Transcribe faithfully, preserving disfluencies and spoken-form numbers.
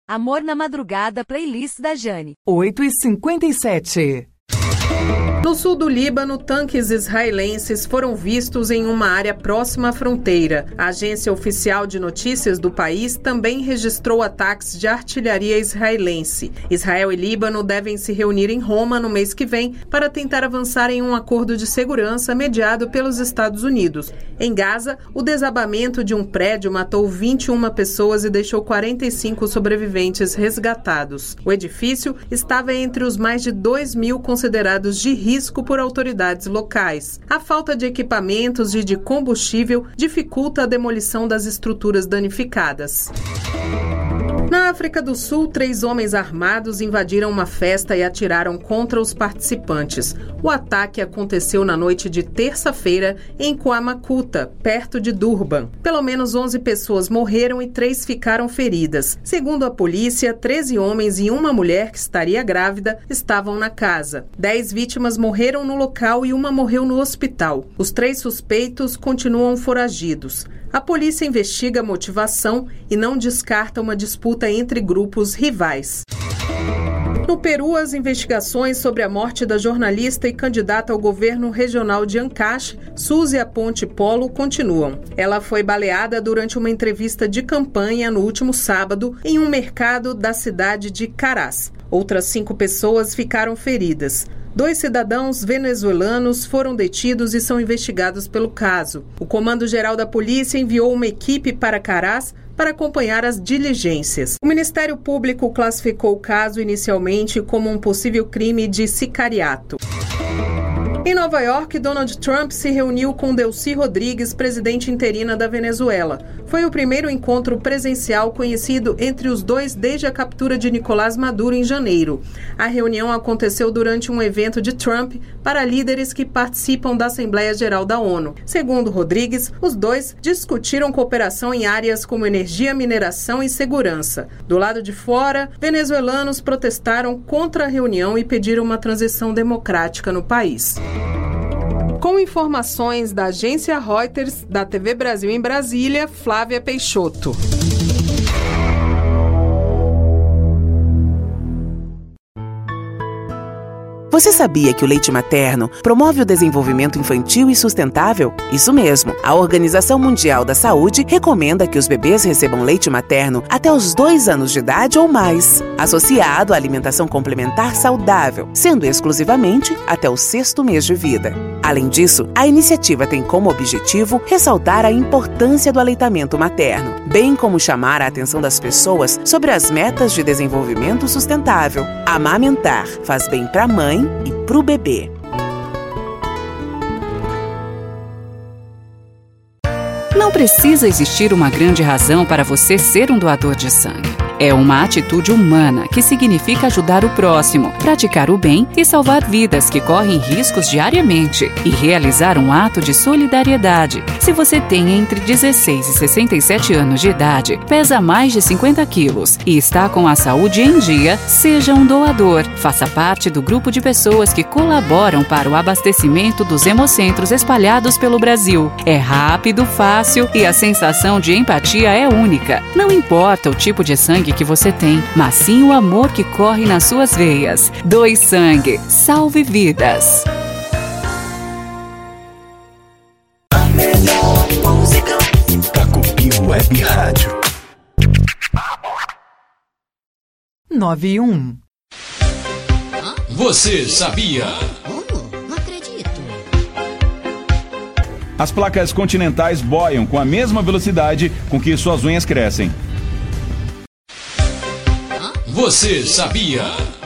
Amor na Madrugada, playlist da Jane. oito e cinquenta e sete. No sul do Líbano, tanques israelenses foram vistos em uma área próxima à fronteira. A agência oficial de notícias do país também registrou ataques de artilharia israelense. Israel e Líbano devem se reunir em Roma no mês que vem para tentar avançar em um acordo de segurança mediado pelos Estados Unidos. Em Gaza, o desabamento de um prédio matou vinte e uma pessoas e deixou quarenta e cinco sobreviventes resgatados. O edifício estava entre os mais de dois mil considerados de risco por autoridades locais. A falta de equipamentos e de combustível dificulta a demolição das estruturas danificadas. Na África do Sul, três homens armados invadiram uma festa e atiraram contra os participantes. O ataque aconteceu na noite de terça-feira em Kwamakuta, perto de Durban. Pelo menos onze pessoas morreram e três ficaram feridas. Segundo a polícia, treze homens e uma mulher que estaria grávida estavam na casa. Dez vítimas morreram no local e uma morreu no hospital. Os três suspeitos continuam foragidos. A polícia investiga a motivação e não descarta uma disputa entre grupos rivais. No Peru, as investigações sobre a morte da jornalista e candidata ao governo regional de Ancash, Suzy Aponte Polo, continuam. Ela foi baleada durante uma entrevista de campanha no último sábado em um mercado da cidade de Caraz. Outras cinco pessoas ficaram feridas. Dois cidadãos venezuelanos foram detidos e são investigados pelo caso. O Comando-Geral da Polícia enviou uma equipe para Caraz para acompanhar as diligências. O Ministério Público classificou o caso inicialmente como um possível crime de sicariato. Em Nova York, Donald Trump se reuniu com Delcy Rodrigues, presidente interina da Venezuela. Foi o primeiro encontro presencial conhecido entre os dois desde a captura de Nicolás Maduro em janeiro. A reunião aconteceu durante um evento de Trump para líderes que participam da Assembleia Geral da ONU. Segundo Rodrigues, os dois discutiram cooperação em áreas como energia, mineração e segurança. Do lado de fora, venezuelanos protestaram contra a reunião e pediram uma transição democrática no país. Com informações da agência Reuters, da T V Brasil em Brasília, Flávia Peixoto. Você sabia que o leite materno promove o desenvolvimento infantil e sustentável? Isso mesmo. A Organização Mundial da Saúde recomenda que os bebês recebam leite materno até os dois anos de idade ou mais, associado à alimentação complementar saudável, sendo exclusivamente até o sexto mês de vida. Além disso, a iniciativa tem como objetivo ressaltar a importância do aleitamento materno, bem como chamar a atenção das pessoas sobre as metas de desenvolvimento sustentável. Amamentar faz bem para a mãe e para o bebê. Não precisa existir uma grande razão para você ser um doador de sangue. É uma atitude humana que significa ajudar o próximo, praticar o bem e salvar vidas que correm riscos diariamente e realizar um ato de solidariedade. Se você tem entre dezesseis e sessenta e sete anos de idade, pesa mais de cinquenta quilos e está com a saúde em dia, seja um doador. Faça parte do grupo de pessoas que colaboram para o abastecimento dos hemocentros espalhados pelo Brasil. É rápido, fácil e a sensação de empatia é única. Não importa o tipo de sangue que você tem, mas sim o amor que corre nas suas veias. Doe sangue. Salve vidas. A melhor música. Tacupi Web Rádio. nove e um. Você sabia? Oh, não acredito. As placas continentais boiam com a mesma velocidade com que suas unhas crescem. Você sabia?